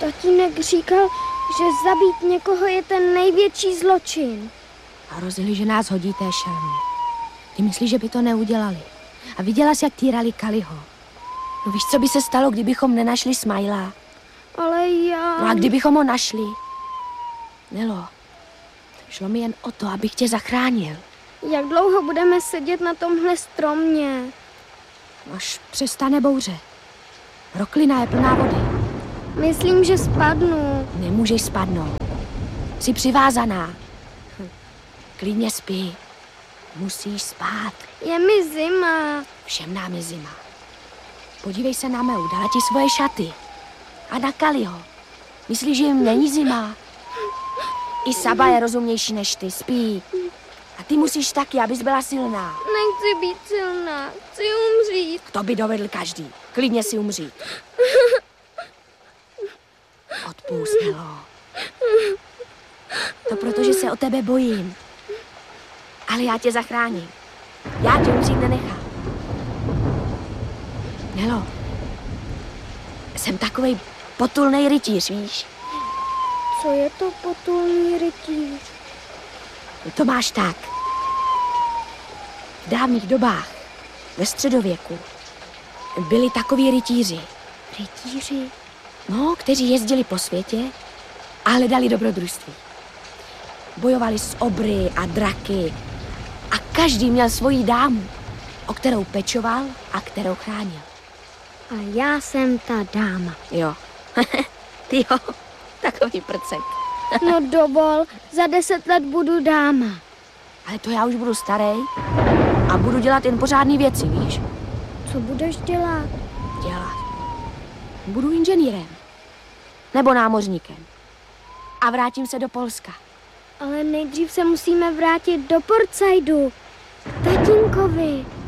Tatínek říkal, že zabít někoho je ten největší zločin. Hrozili, že nás hodí té šelmy. Ty myslíš, že by to neudělali? A viděla jsi, jak týrali Kaliho. No víš, co by se stalo, kdybychom nenašli Smajla? Ale já... No a kdybychom ho našli? Nelo, šlo mi jen o to, abych tě zachránil. Jak dlouho budeme sedět na tomhle stromě? Až přestane bouře. Roklina je plná vody. Myslím, že spadnu. Nemůžeš spadnout. Jsi přivázaná. Klidně spí. Musíš spát. Je mi zima. Všem nám je zima. Podívej se na Meu, dala ti svoje šaty. A na Kaliho. Myslíš, že jim není zima? I Saba je rozumnější než ty, spí. A ty musíš taky, abys byla silná. Nechci být silná, chci umřít. To by dovedl každý. Klidně si umřít. Odpust, Nelo. To proto, že se o tebe bojím. Ale já tě zachráním. Já tě umřít nenechám. Nelo, jsem takovej potulnej rytíř, víš? Co je to potulný rytíř? To máš tak. V dávných dobách, ve středověku, byli takoví rytíři. Rytíři? No, kteří jezdili po světě a hledali dobrodružství. Bojovali s obry a draky a každý měl svoji dámu, o kterou pečoval a kterou chránil. A já jsem ta dáma. Jo. Ty jo, takový prcek. No dovol, za 10 let budu dáma. Ale to já už budu starý a budu dělat jen pořádný věci, víš? Co budeš dělat? Budu inženýrem. Nebo námořníkem. A vrátím se do Polska. Ale nejdřív se musíme vrátit do Port Saidu. K tatínkovi.